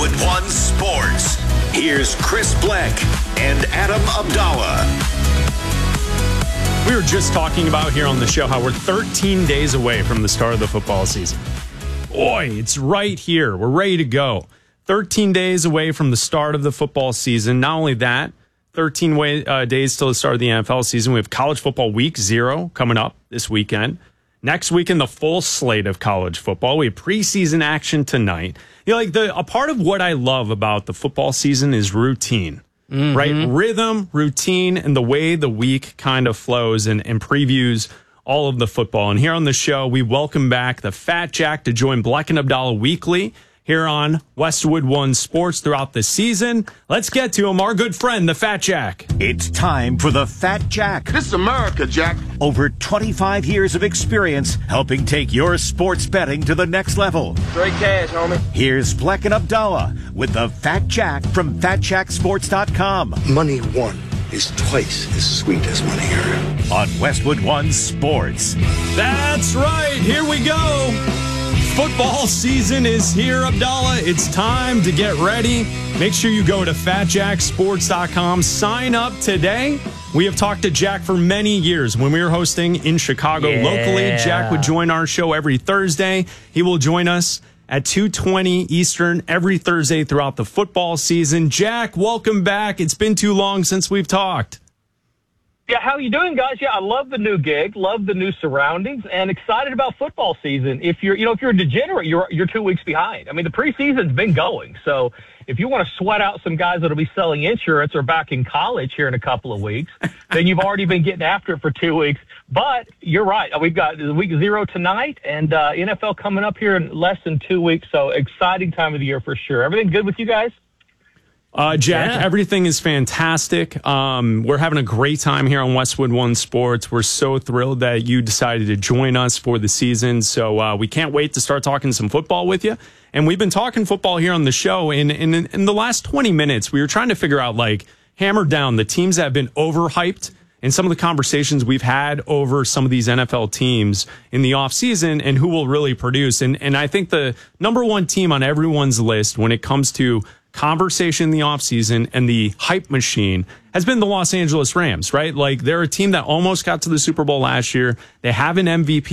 Westwood One Sports. Here's Chris Bleck and Adam Abdallah. We were just talking about here on the show how we're 13 days away from the start of the football season. Boy, it's right here. We're ready to go. 13 days away from the start of the football season. Not only that, 13 days till the start of the NFL season. We have college football week 0 coming up this weekend. Next weekend, the full slate of college football. We have preseason action tonight. A part of what I love about the football season is routine, right? Rhythm, routine, and the way the week kind of flows and previews all of the football. And here on the show, we welcome back the Fat Jack to join Bleck and Abdallah weekly here on Westwood One Sports throughout the season. Let's get to him, our good friend, the Fat Jack. It's time for the Fat Jack. This is America, Jack. Over 25 years of experience helping take your sports betting to the next level. Straight cash, homie. Here's Bleck and Abdallah with the Fat Jack from FatJackSports.com. Money won is twice as sweet as money earned. On Westwood One Sports. That's right. Here we go. Football season is here, Abdallah. It's time to get ready. Make sure you go to FatJackSports.com. Sign up today. We have talked to Jack for many years. When we were hosting in Chicago locally, Jack would join our show every Thursday. He will join us at 2:20 Eastern every Thursday throughout the football season. Jack, welcome back. It's been too long since we've talked. Yeah, how you doing, guys? Yeah, I love the new gig, love the new surroundings, and excited about football season. If you're a degenerate, you're 2 weeks behind. I mean, the preseason's been going, so if you want to sweat out some guys that'll be selling insurance or back in college here in a couple of weeks, then you've already been getting after it for 2 weeks. But you're right. We've got week 0 tonight, and NFL coming up here in less than 2 weeks. So exciting time of the year for sure. Everything good with you guys? Jack, everything is fantastic. We're having a great time here on Westwood One Sports. We're so thrilled that you decided to join us for the season. So we can't wait to start talking some football with you. And we've been talking football here on the show. In the last 20 minutes, we were trying to figure out, hammer down the teams that have been overhyped and some of the conversations we've had over some of these NFL teams in the offseason and who will really produce. And I think the number one team on everyone's list when it comes to conversation in the offseason and the hype machine has been the Los Angeles Rams, right? They're a team that almost got to the Super Bowl last year. They have an MVP